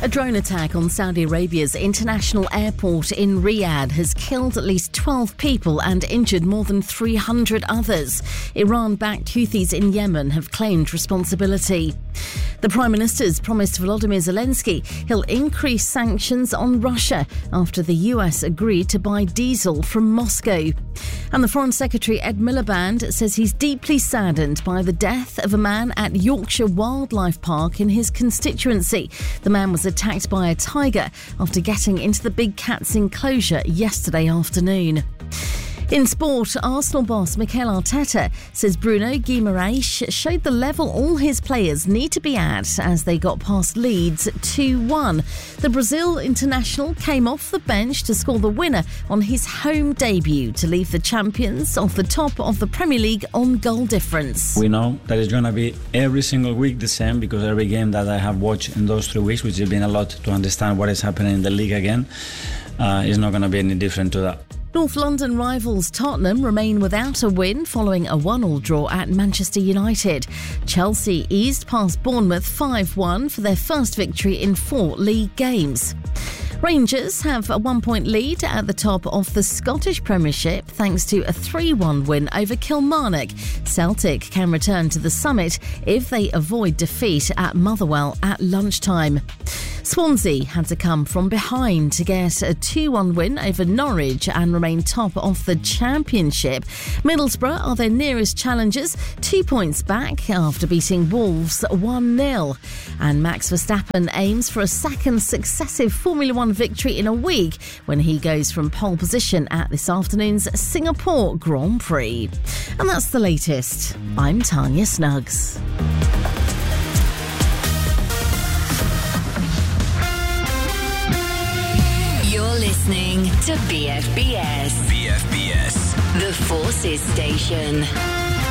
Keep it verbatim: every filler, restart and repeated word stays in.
A drone attack on Saudi Arabia's international airport in Riyadh has killed at least twelve people and injured more than three hundred others. Iran-backed Houthis in Yemen have claimed responsibility. The Prime Minister's promised Volodymyr Zelensky he'll increase sanctions on Russia after the U S agreed to buy diesel from Moscow. And the Foreign Secretary Ed Miliband says he's deeply saddened by the death of a man at Yorkshire Wildlife Park in his constituency. The man was attacked by a tiger after getting into the big cat's enclosure yesterday afternoon. In sport, Arsenal boss Mikel Arteta says Bruno Guimaraes showed the level all his players need to be at as they got past Leeds two one. The Brazil international came off the bench to score the winner on his home debut to leave the champions off the top of the Premier League on goal difference. We know that it's going to be every single week the same, because every game that I have watched in those three weeks, which has been a lot to understand what is happening in the league again, uh, is not going to be any different to that. North London rivals Tottenham remain without a win following a one-all draw at Manchester United. Chelsea eased past Bournemouth five one for their first victory in four league games. Rangers have a one-point lead at the top of the Scottish Premiership thanks to a three one win over Kilmarnock. Celtic can return to the summit if they avoid defeat at Motherwell at lunchtime. Swansea had to come from behind to get a two one win over Norwich and remain top of the Championship. Middlesbrough are their nearest challengers, two points back after beating Wolves one nil. And Max Verstappen aims for a second successive Formula One victory in a week when he goes from pole position at this afternoon's Singapore Grand Prix. And that's the latest. I'm Tanya Snuggs. You're listening to B F B S. B F B S. The Forces Station.